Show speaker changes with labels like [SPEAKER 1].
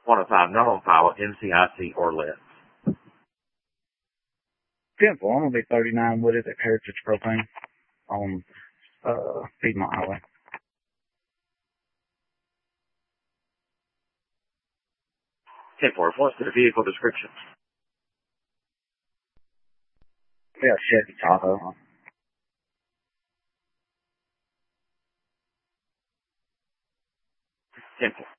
[SPEAKER 1] 105, not on file, MCIC or less.
[SPEAKER 2] 10-4, I'm going to be 39 with it at Heritage Propane on Piedmont Highway.
[SPEAKER 1] What's the vehicle description?
[SPEAKER 2] Yeah, Chevy Tahoe.
[SPEAKER 1] 10-4.